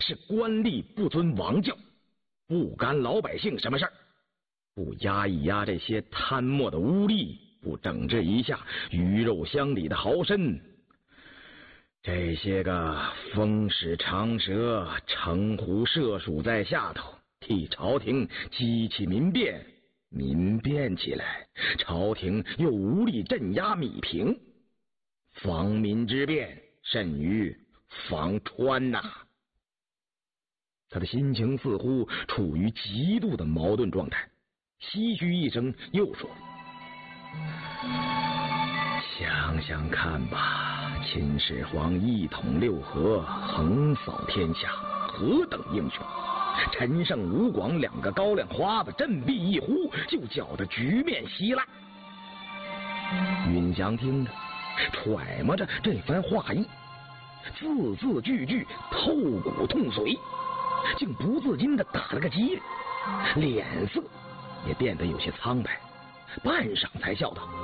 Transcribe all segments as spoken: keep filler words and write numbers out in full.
是官吏不遵王教，不干老百姓什么事儿，不压一压这些贪墨的污吏，不整治一下鱼肉乡里的豪绅，这些个风使长舌、城狐射鼠在下头，替朝廷激起民变，民变起来，朝廷又无力镇压米平，防民之变甚于防川呐、啊！他的心情似乎处于极度的矛盾状态，唏嘘一声，又说：“想想看吧，秦始皇一统六合，横扫天下，何等英雄！陈胜、吴广两个高粱花子，振臂一呼，就搅得局面稀烂。”允祥听着，揣摩着这番话意，字字句句透骨痛髓，竟不自禁地打了个激灵，脸色也变得有些苍白，半晌才笑道：“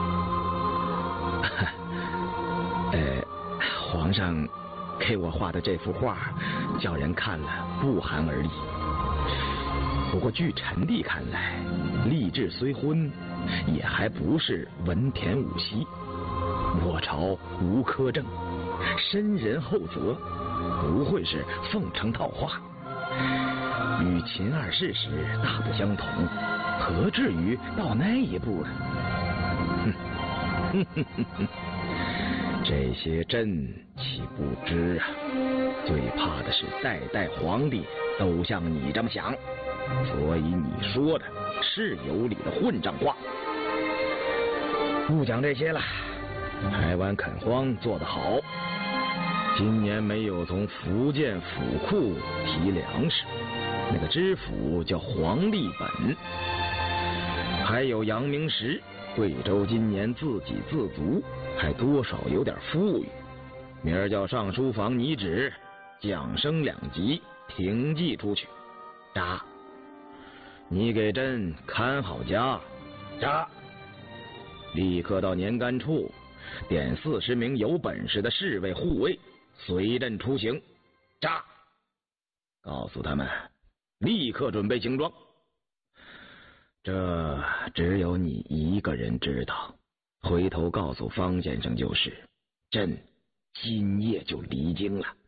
呃，皇上给我画的这幅画，叫人看了不寒而栗。不过据臣弟看来，吏治虽昏，也还不是文田武息。我朝无苛政，深人厚责，不会是奉承套话。与秦二世时大不相同，何至于到那一步呢？哼哼哼哼哼，这些朕岂不知啊？最怕的是代代皇帝都像你这么想，所以你说的是有理的混账话。不讲这些了，台湾垦荒做得好，今年没有从福建府库提粮食，那个知府叫黄立本，还有杨明时，贵州今年自给自足，还多少有点富裕。明儿叫尚书房拟旨，降升两级，停祭出去。扎，你给朕看好家。扎，立刻到年干处点四十名有本事的侍卫护卫，随朕出行。扎，告诉他们立刻准备行装。这只有你一个人知道，回头告诉方先生就是，朕今夜就离京了。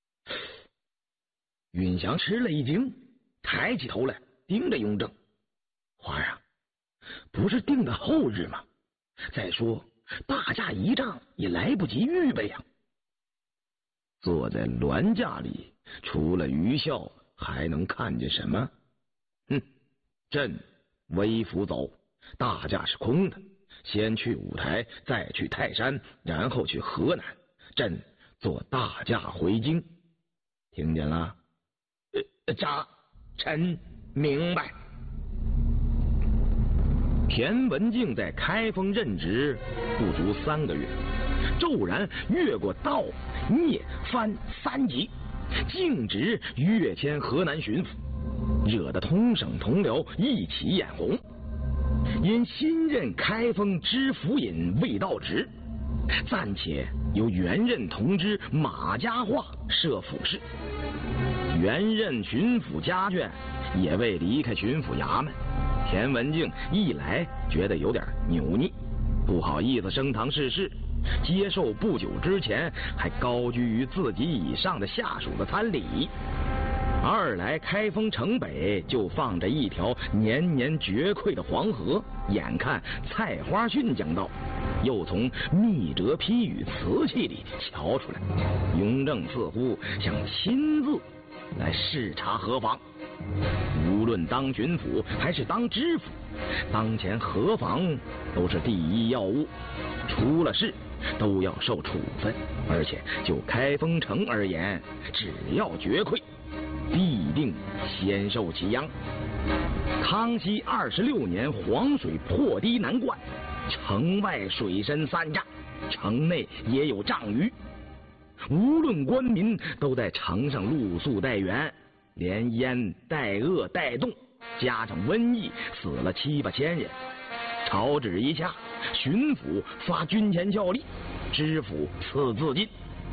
允祥吃了一惊，抬起头来盯着雍正：“皇上，不是定的后日吗？再说大驾仪仗也来不及预备啊。”坐在銮驾里，除了愚笑，还能看见什么？哼，朕微服走，大驾是空的，先去五台，再去泰山，然后去河南，朕坐大驾回京。听见了？呃，扎，臣明白。田文镜在开封任职不足三个月，骤然越过道、聂、藩三级，径直跃迁河南巡抚，惹得通省同僚一起眼红。因新任开封知府尹未到职，暂且由原任同知马家化设府事，原任巡抚家眷也未离开巡抚衙门。田文镜一来觉得有点扭捏，不好意思升堂试事，接受不久之前还高居于自己以上的下属的参礼。二来开封城北就放着一条年年决溃的黄河，眼看菜花逊将到，又从密折批语瓷器里瞧出来，雍正似乎想亲自来视察河防。无论当巡抚还是当知府，当前河防都是第一要务，出了事都要受处分。而且就开封城而言，只要决溃，必定先受其殃。康熙二十六年，黄水破堤南灌，城外水深三丈，城内也有丈余，无论官民都在城上露宿待援，连淹带饿带冻，加上瘟疫，死了七八千人。朝旨一下，巡抚发军前效力，知府赐自尽。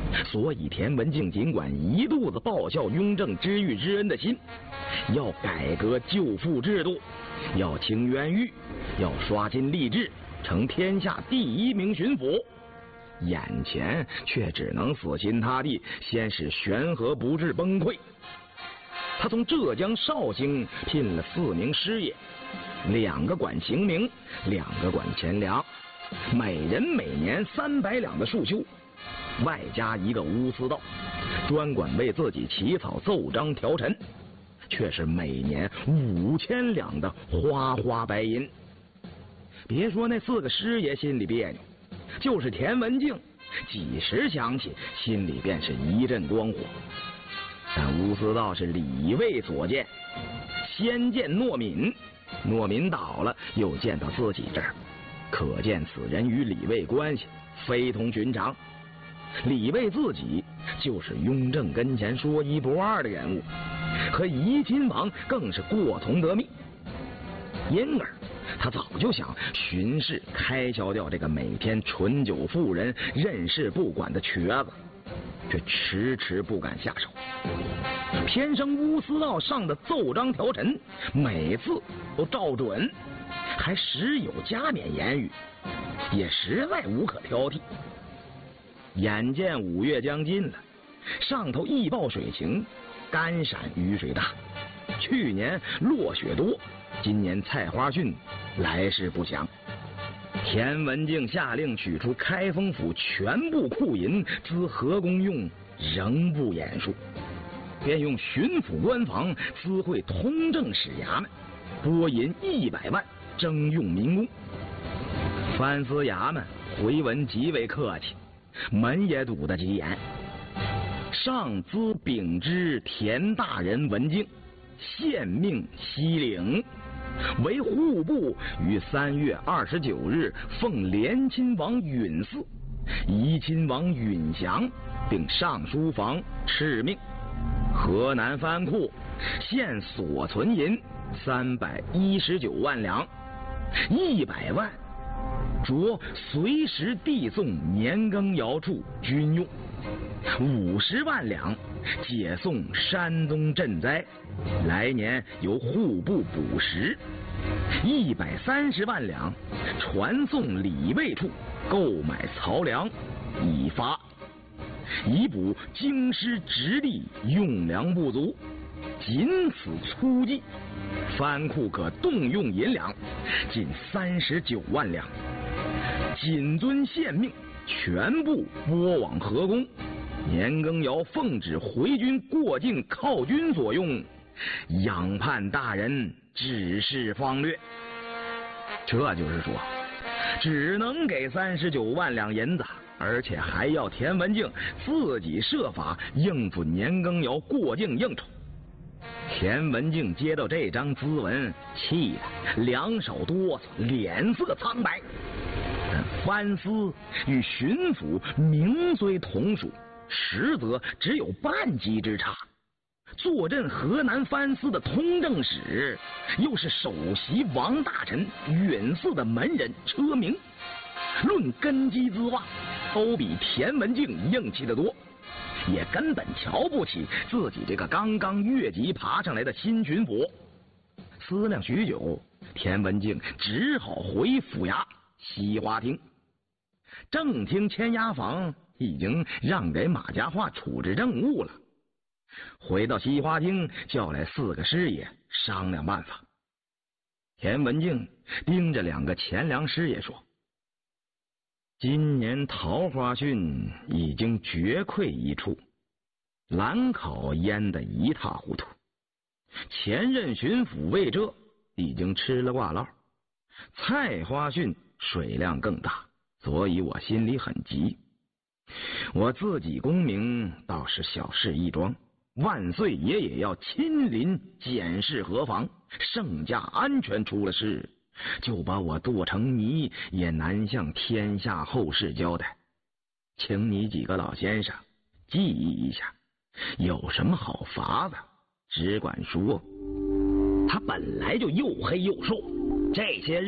所以田文镜尽管一肚子报效雍正知遇之恩的心，要改革旧赋制度，要清冤狱，要刷新吏治，成天下第一名巡抚，眼前却只能死心塌地，先使玄和不治崩溃。他从浙江绍兴聘了四名师爷，两个管刑名，两个管钱粮，每人每年三百两的束修，外加一个乌丝道，专管为自己起草奏章条陈，却是每年五千两的花花白银。别说那四个师爷心里别扭，就是田文镜几时想起，心里便是一阵光火。但乌丝道是李卫所见，先见诺敏，诺敏倒了，又见到自己这儿，可见此人与李卫关系非同寻常。李卫自己就是雍正跟前说一不二的人物，和怡亲王更是过从得密，因而他早就想巡视开销掉这个每天醇酒妇人任事不管的瘸子，却迟迟不敢下手。偏生乌丝道上的奏章条陈，每次都照准，还时有加冕言语，也实在无可挑剔。眼见五月将近了，上头易报水情，甘陕雨水大，去年落雪多，今年菜花汛，来势不详。田文镜下令取出开封府全部库银资河工用，仍不言数，便用巡抚官房资会通政使衙门，拨银一百万征用民工。藩司衙门回文极为客气，门也堵得急严，上资禀知田大人文镜，现命西领，为户部于三月二十九日奉连亲王允嗣、怡亲王允祥，并上书房敕命，河南藩库现所存银三百一十九万两，一百万着随时递送年羹尧处军用，五十万两解送山东赈灾，来年由户部补实，一百三十万两传送礼卫处购买漕粮，以发以补京师直隶用粮不足。仅此粗计，藩库可动用银两仅三十九万两，谨遵县命，全部拨往河工。年羹尧奉旨回军过境犒军所用，仰盼大人指示方略。这就是说，只能给三十九万两银子，而且还要田文镜自己设法应付年羹尧过境应酬。田文镜接到这张咨文，气得两手哆嗦，脸色苍白。但藩司与巡抚名虽同属，实则只有半级之差。坐镇河南藩司的通政使，又是首席王大臣允嗣的门人车鸣，论根基资望，都比田文镜硬气得多，也根本瞧不起自己这个刚刚越级爬上来的新巡抚。思量许久，田文镜只好回府衙西花厅。正厅签押房已经让给马家化处置政务了。回到西花厅，叫来四个师爷商量办法。田文镜盯着两个钱粮师爷说：今年桃花汛已经绝溃一处，兰考淹得一塌糊涂，前任巡抚魏浙已经吃了挂烙，菜花汛水量更大，所以我心里很急。我自己功名倒是小事一桩，万岁爷也要亲临检视河防，圣驾安全出了事，就把我剁成泥也难向天下后世交代。请你几个老先生记忆一下，有什么好法子只管说。他本来就又黑又瘦，这些日子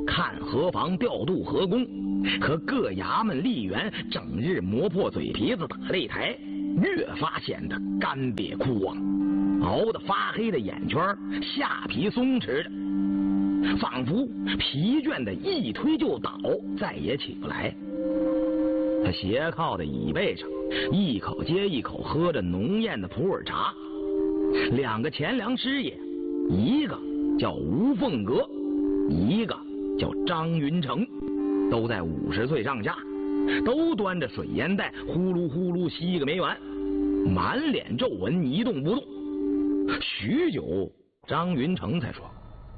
看河防，调度河工，和各衙门吏员整日磨破嘴皮子打擂台，越发显得干瘪枯黄，熬得发黑的眼圈，下皮松弛着，仿佛疲倦的一推就倒，再也起不来。他斜靠在椅背上，一口接一口喝着浓艳的普洱茶。两个钱粮师爷，一个叫吴凤阁，一个叫张云成，都在五十岁上下，都端着水烟袋呼噜呼噜吸个没完，满脸皱纹，一动不动。许久，张云成才说：“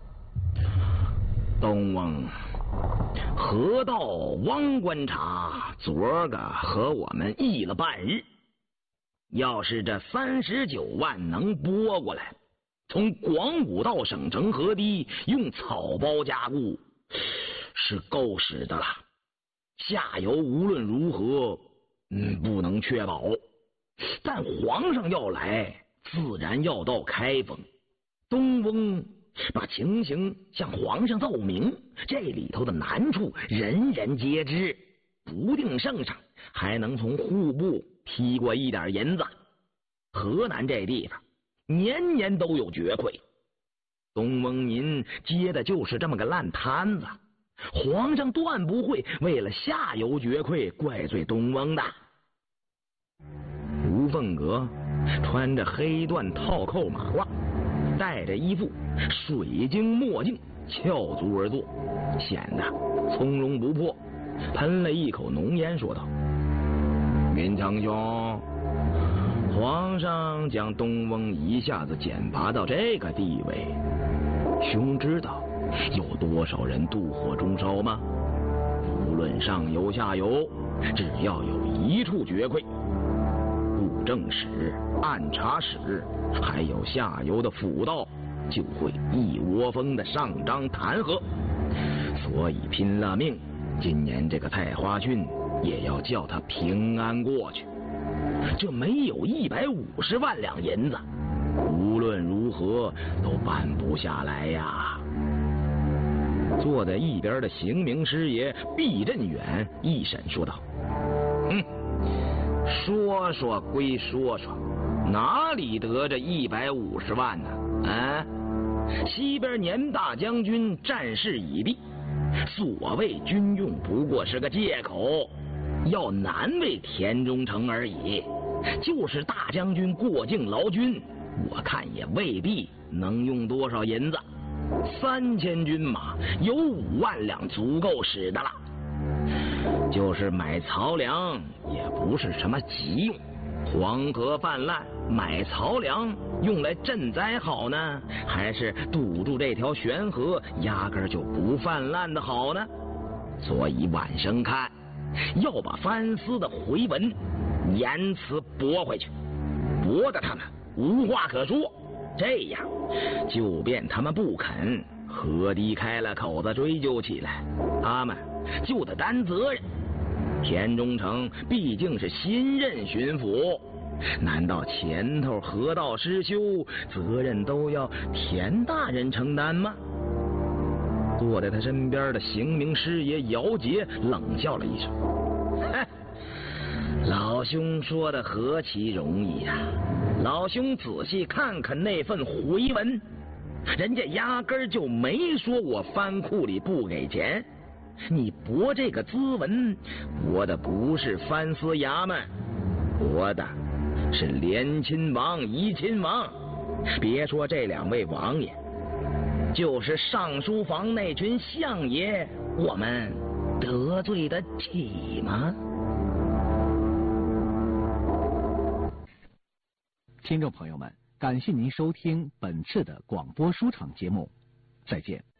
东翁，河道汪观察昨儿个和我们议了半日，要是这三十九万能拨过来，从广武到省城河堤用草包加固，是够使的了。下游无论如何，嗯，不能确保。但皇上要来，自然要到开封。东翁把情形向皇上奏明，这里头的难处人人皆知，不定圣上还能从户部批过一点银子。河南这地方年年都有绝馈，东翁您接的就是这么个烂摊子，皇上断不会为了下游绝馈怪罪东翁的。”吴凤阁穿着黑缎套扣马褂，戴着一副水晶墨镜，翘足而坐，显得从容不迫，喷了一口浓烟，说道：“云长兄，皇上将东翁一下子简拔到这个地位，兄知道有多少人妒火中烧吗？无论上游下游，只要有一处绝馈，布政使、按察使，还有下游的府道，就会一窝蜂的上章弹劾。所以拼了命，今年这个太花汛也要叫他平安过去。这没有一百五十万两银子，无论如何都办不下来呀。”坐在一边的刑名师爷毕振远一审说道：“哼，说说归说说，哪里得这一百五十万呢？啊，西边年大将军战事已毕，所谓军用不过是个借口，要难为田中诚而已。就是大将军过境劳军，我看也未必能用多少银子。三千军马有五万两足够使的了，就是买漕粮也不是什么急用。黄河泛滥，买漕粮用来赈灾好呢，还是堵住这条悬河压根就不泛滥的好呢？所以晚生看要把藩司的回文言辞驳回去，驳得他们无话可说，这样就便他们不肯，河堤开了口子追究起来，他们就得担责任。田中诚毕竟是新任巡抚，难道前头河道失修，责任都要田大人承担吗？坐在他身边的刑名师爷姚杰冷笑了一声：“哼，老兄说的何其容易呀！老兄仔细看看那份回文，人家压根儿就没说我藩库里不给钱。你驳这个咨文，驳的不是藩司衙门，驳的是连亲王、怡亲王。别说这两位王爷，就是上书房那群相爷，我们得罪得起吗？” 听众朋友们，感谢您收听本次的广播书场节目，再见。